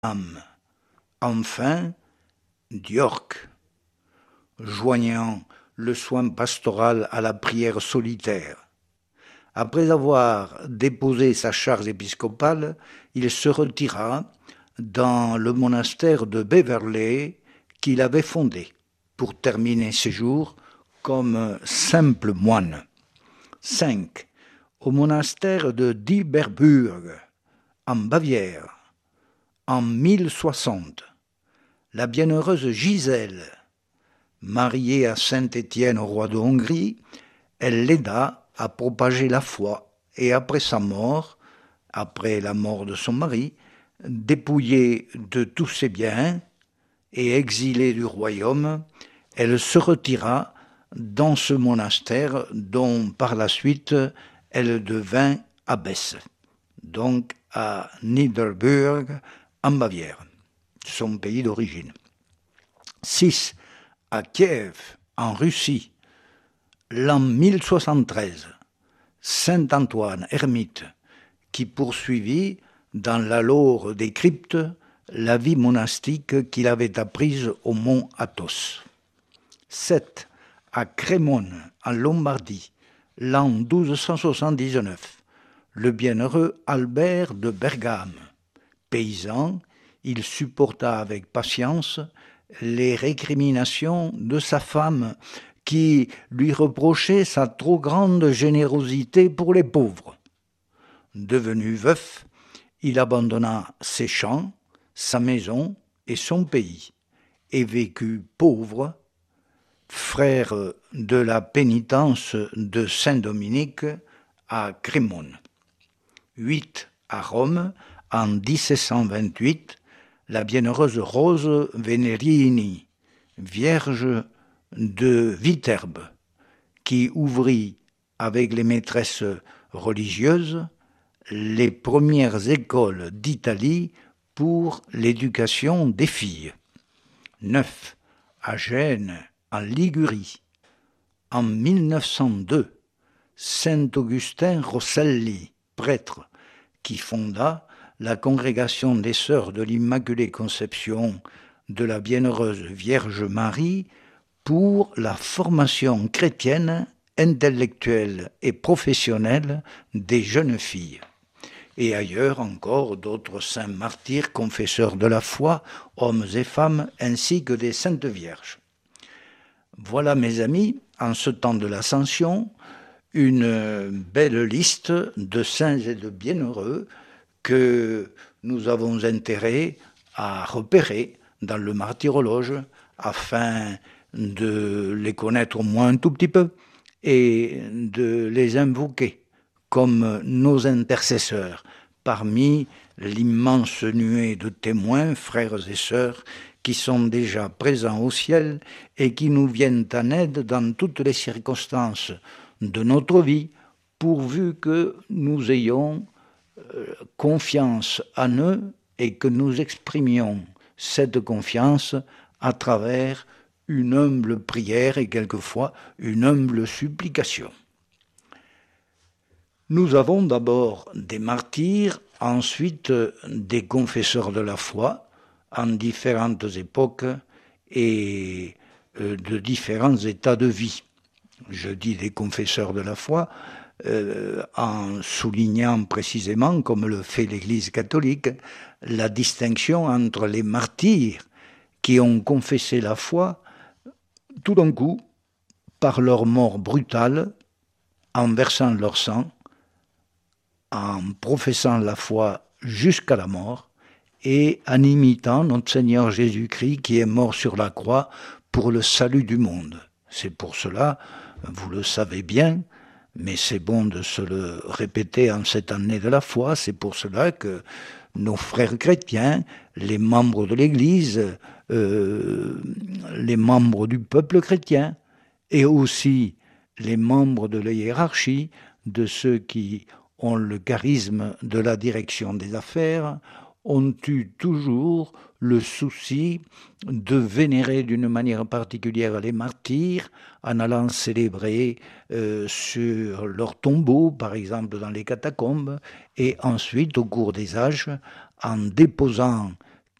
âme. Enfin, d'York, joignant le soin pastoral à la prière solitaire. Après avoir déposé sa charge épiscopale, il se retira dans le monastère de Beverley qu'il avait fondé pour terminer ses jours comme simple moine. 5. Au monastère de Dieberburg, en Bavière, en 1060, la bienheureuse Gisèle, mariée à Saint-Étienne, roi de Hongrie, elle l'aida à propager la foi et après sa mort, après la mort de son mari, dépouillée de tous ses biens et exilée du royaume, elle se retira dans ce monastère dont par la suite elle devint abbesse, donc à Niederburg en Bavière, son pays d'origine. 6. À Kiev, en Russie, l'an 1073, saint Antoine, ermite, qui poursuivit dans la lore des cryptes la vie monastique qu'il avait apprise au mont Athos. 7. À Crémone, en Lombardie, l'an 1279, le bienheureux Albert de Bergame, paysan, il supporta avec patience les récriminations de sa femme qui lui reprochait sa trop grande générosité pour les pauvres. Devenu veuf, il abandonna ses champs, sa maison et son pays, et vécut pauvre, frère de la pénitence de Saint-Dominique à Crémone. 8. À Rome, en 1728, la bienheureuse Rose Venerini, vierge de Viterbe, qui ouvrit avec les maîtresses religieuses les premières écoles d'Italie pour l'éducation des filles. 9. À Gênes, en Ligurie, en 1902, saint Augustin Rosselli, prêtre, qui fonda la congrégation des Sœurs de l'Immaculée Conception de la Bienheureuse Vierge Marie pour la formation chrétienne, intellectuelle et professionnelle des jeunes filles. Et ailleurs encore d'autres saints martyrs, confesseurs de la foi, hommes et femmes, ainsi que des saintes vierges. Voilà, mes amis, en ce temps de l'Ascension, une belle liste de saints et de bienheureux que nous avons intérêt à repérer dans le martyrologe afin de les connaître au moins un tout petit peu et de les invoquer comme nos intercesseurs parmi l'immense nuée de témoins, frères et sœurs, qui sont déjà présents au ciel et qui nous viennent en aide dans toutes les circonstances de notre vie, pourvu que nous ayons confiance en eux et que nous exprimions cette confiance à travers une humble prière et quelquefois une humble supplication. Nous avons d'abord des martyrs, ensuite des confesseurs de la foi en différentes époques et de différents états de vie. Je dis des confesseurs de la foi en soulignant précisément, comme le fait l'Église catholique, la distinction entre les martyrs qui ont confessé la foi tout d'un coup par leur mort brutale, en versant leur sang, en professant la foi jusqu'à la mort et en imitant notre Seigneur Jésus-Christ qui est mort sur la croix pour le salut du monde. C'est pour cela, vous le savez bien, mais c'est bon de se le répéter en cette année de la foi, c'est pour cela que nos frères chrétiens, les membres de l'Église, les membres du peuple chrétien et aussi les membres de la hiérarchie, de ceux qui ont le charisme de la direction des affaires, ont eu toujours le souci de vénérer d'une manière particulière les martyrs en allant célébrer sur leur tombeau, par exemple dans les catacombes, et ensuite, au cours des âges, en déposant